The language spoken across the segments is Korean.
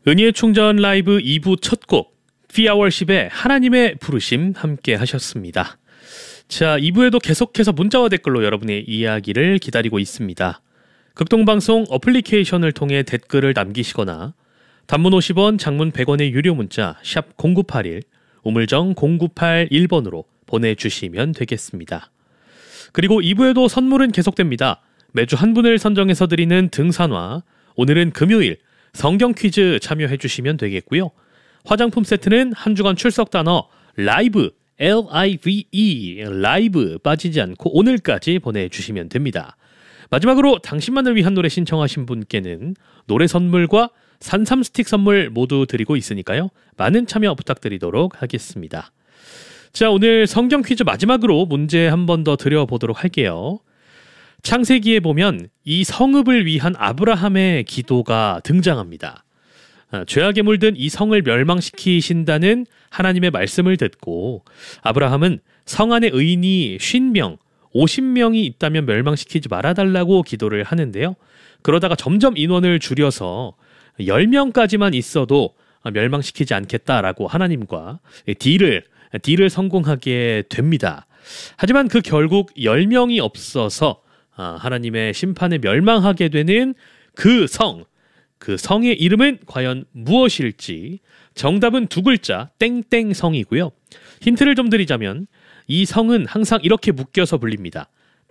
은희의 충전 라이브 2부 첫 곡 피아월십의 하나님의 부르심 함께 하셨습니다. 자, 2부에도 계속해서 문자와 댓글로 여러분의 이야기를 기다리고 있습니다. 극동방송 어플리케이션을 통해 댓글을 남기시거나 단문 50원, 장문 100원의 유료 문자 샵 0981, 우물정 0981번으로 보내주시면 되겠습니다. 그리고 2부에도 선물은 계속됩니다. 매주 한 분을 선정해서 드리는 등산화, 오늘은 금요일 성경 퀴즈 참여해 주시면 되겠고요. 화장품 세트는 한 주간 출석 단어 라이브, L-I-V-E, 라이브 빠지지 않고 오늘까지 보내주시면 됩니다. 마지막으로 당신만을 위한 노래 신청하신 분께는 노래 선물과 산삼 스틱 선물 모두 드리고 있으니까요. 많은 참여 부탁드리도록 하겠습니다. 자, 오늘 성경 퀴즈 마지막으로 문제 한 번 더 드려보도록 할게요. 창세기에 보면 이 성읍을 위한 아브라함의 기도가 등장합니다. 죄악에 물든 이 성을 멸망시키신다는 하나님의 말씀을 듣고 아브라함은 성 안에 의인이 50명, 50명이 있다면 멸망시키지 말아달라고 기도를 하는데요. 그러다가 점점 인원을 줄여서 10명까지만 있어도 멸망시키지 않겠다라고 하나님과 딜을 성공하게 됩니다. 하지만 그 결국 10명이 없어서 하나님의 심판에 멸망하게 되는 그 성의 이름은 과연 무엇일지. 정답은 두 글자 땡땡성이고요. 힌트를 좀 드리자면 이 성은 항상 이렇게 묶여서 불립니다.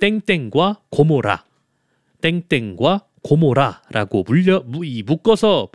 땡땡과 고모라, 땡땡과 고모라라고 묶어서